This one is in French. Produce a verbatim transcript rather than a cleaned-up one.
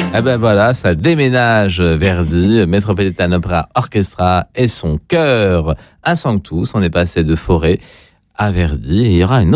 Eh ben voilà, ça déménage Verdi, Metropolitan Opera Orchestra et son chœur à Sanctus. On est passé de Forêt à Verdi et il y aura une autre